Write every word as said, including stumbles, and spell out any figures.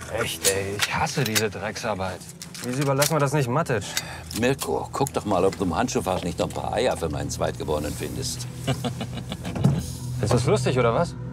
Echt, ey, ich hasse diese Drecksarbeit. Wieso überlassen wir das nicht Matic? Mirko, guck doch mal, ob du im Handschuhfach nicht noch ein paar Eier für meinen Zweitgeborenen findest. Ist das lustig, oder was?